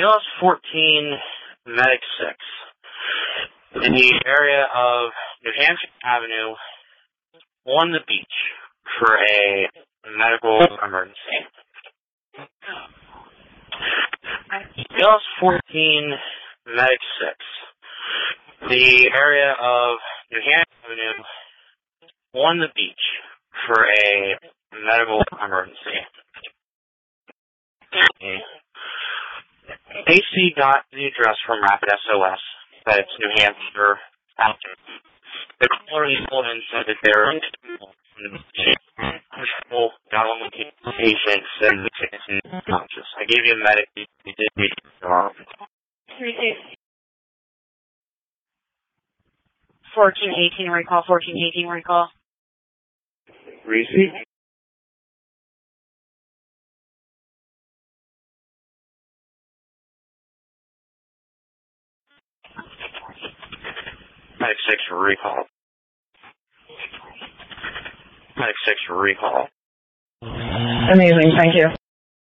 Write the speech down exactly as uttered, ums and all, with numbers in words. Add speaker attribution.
Speaker 1: B L S fourteen, Medic six. In the area of New Hampshire Avenue, on the beach, for a medical emergency. B L S fourteen, Medic six. The area of New Hampshire Avenue, on the beach, for a medical emergency. A C got the address from Rapid S O S, that it's New Hampshire. The caller and said that there are people got on the patient, said the patient is unconscious. I gave you a medic, you did need to
Speaker 2: fourteen eighteen recall, fourteen eighteen recall.
Speaker 1: Receive. Medic six recall. Medic six recall.
Speaker 2: Amazing, thank you.